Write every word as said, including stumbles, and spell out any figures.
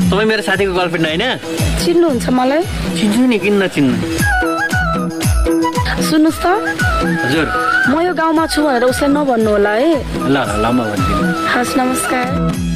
तपाईँ मेरो साथीको गर्लफ्रेन्ड होइन? चिन्नुहुन्छ मलाई? चिन्छु नि, किन नचिन्नु। सुन्नुहोस् त, हजुर म यो गाउँमा छु भनेर उसलाई नभन्नु होला है। ल ल ल म भन्दिनँ। हस्, नमस्कार।